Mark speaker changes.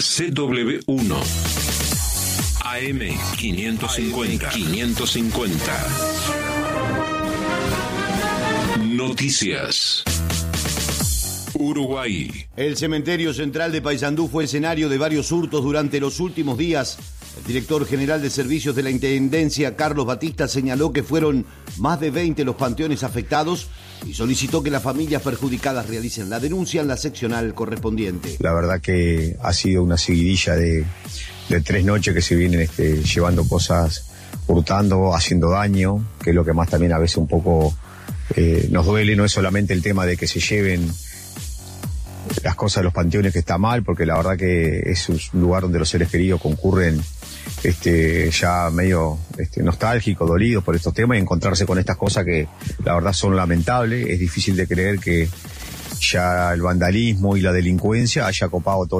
Speaker 1: CW1 AM 550. Noticias. Uruguay.
Speaker 2: El cementerio central de Paysandú fue escenario de varios hurtos durante los últimos días. El director general de servicios de la Intendencia, Carlos Batista, señaló que fueron más de 20 los panteones afectados y solicitó que las familias perjudicadas realicen la denuncia en la seccional correspondiente.
Speaker 3: La verdad que ha sido una seguidilla de 3 noches que se vienen llevando cosas, hurtando, haciendo daño, que es lo que más también a veces un poco nos duele. No es solamente el tema de que se lleven las cosas de los panteones, que está mal, porque la verdad que es un lugar donde los seres queridos concurren ya medio nostálgicos, dolidos por estos temas, y encontrarse con estas cosas que la verdad son lamentables. Es difícil de creer que ya el vandalismo y la delincuencia haya copado todo